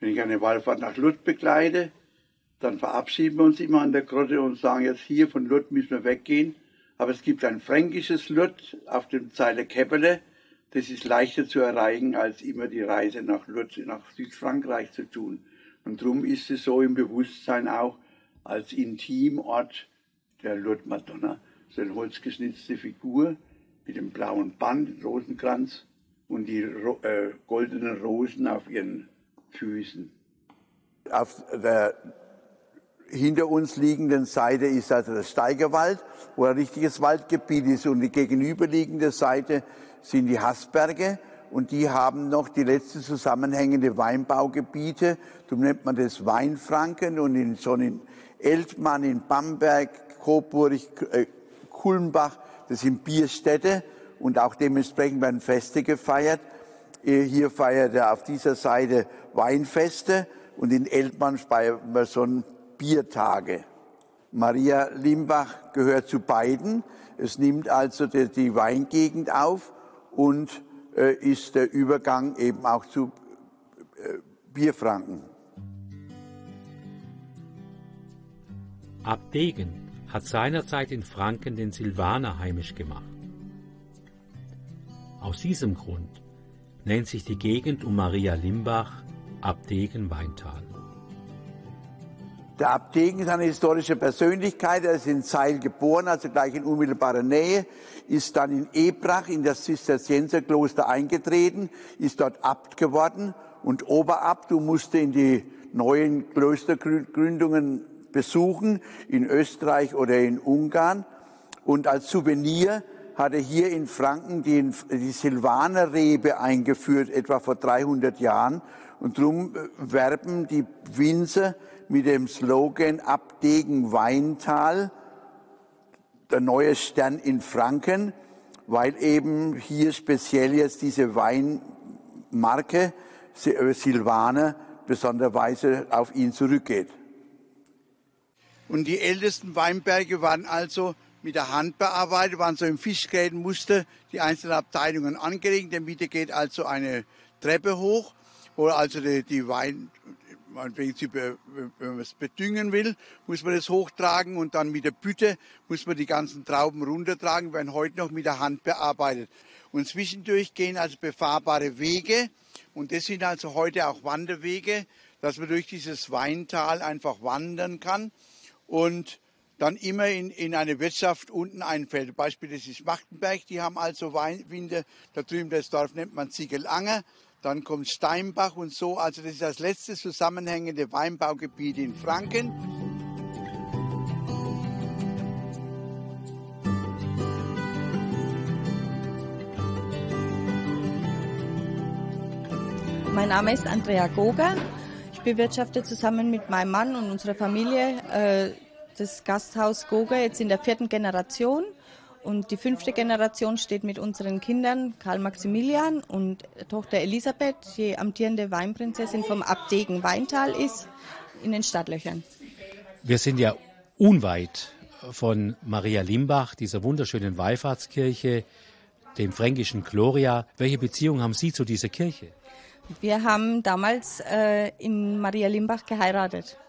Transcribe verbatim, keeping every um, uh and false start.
Wenn ich eine Wallfahrt nach Lourdes begleite, dann verabschieden wir uns immer an der Grotte und sagen, jetzt hier von Lourdes müssen wir weggehen. Aber es gibt ein fränkisches Lourdes auf dem Zeiler Käppele. Das ist leichter zu erreichen, als immer die Reise nach Lourdes, nach Südfrankreich zu tun. Und darum ist es so im Bewusstsein auch als Intimort der Lourdes Madonna. So eine holzgeschnitzte Figur mit dem blauen Band, Rosenkranz und die äh, goldenen Rosen auf ihren Füßen. Auf der hinter uns liegenden Seite ist also der Steigerwald, wo ein richtiges Waldgebiet ist. Und die gegenüberliegende Seite sind die Haßberge. Und die haben noch die letzten zusammenhängende Weinbaugebiete. Darum nennt man das Weinfranken. Und in, schon in Eltmann, in Bamberg, Coburg, äh, Kulmbach, das sind Bierstädte. Und auch dementsprechend werden Feste gefeiert. Hier feiert er auf dieser Seite Weinfeste. Und in Eltmann feiert man so ein Biertage. Maria Limbach gehört zu beiden. Es nimmt also die, die Weingegend auf und äh, ist der Übergang eben auch zu äh, Bierfranken. Abdegen hat seinerzeit in Franken den Silvaner heimisch gemacht. Aus diesem Grund nennt sich die Gegend um Maria Limbach Abdegen-Weintal. Der Abdegen ist eine historische Persönlichkeit. Er ist in Zeil geboren, also gleich in unmittelbarer Nähe, ist dann in Ebrach in das Zisterzienserkloster eingetreten, ist dort Abt geworden und Oberabt und musste in die neuen Klostergründungen besuchen, in Österreich oder in Ungarn. Und als Souvenir hat er hier in Franken die, die Silvanerrebe eingeführt, etwa vor dreihundert Jahren. Und darum werben die Winzer mit dem Slogan Abdegen Weintal, der neue Stern in Franken, weil eben hier speziell jetzt diese Weinmarke Silvaner besonderweise auf ihn zurückgeht. Und die ältesten Weinberge waren also mit der Hand bearbeitet, waren so im Fischgrätenmuster die einzelnen Abteilungen angelegt. In der Mitte geht also eine Treppe hoch, wo also die, die Wein, wenn man es bedüngen will, muss man das hochtragen und dann mit der Bütte muss man die ganzen Trauben runtertragen, werden heute noch mit der Hand bearbeitet. Und zwischendurch gehen also befahrbare Wege und das sind also heute auch Wanderwege, dass man durch dieses Weintal einfach wandern kann und dann immer in, in eine Wirtschaft unten einfällt. Beispiel, das ist Schmachtenberg, die haben also Weinwinde, da drüben das Dorf nennt man Ziegelanger. Dann kommt Steinbach und so. Also das ist das letzte zusammenhängende Weinbaugebiet in Franken. Mein Name ist Andrea Goger. Ich bewirtschafte zusammen mit meinem Mann und unserer Familie äh, das Gasthaus Goger jetzt in der vierten Generation. Und die fünfte Generation steht mit unseren Kindern, Karl Maximilian und Tochter Elisabeth, die amtierende Weinprinzessin vom Abdegen Weintal ist, in den Startlöchern. Wir sind ja unweit von Maria Limbach, dieser wunderschönen Wallfahrtskirche, dem fränkischen Gloria. Welche Beziehung haben Sie zu dieser Kirche? Wir haben damals äh, in Maria Limbach geheiratet.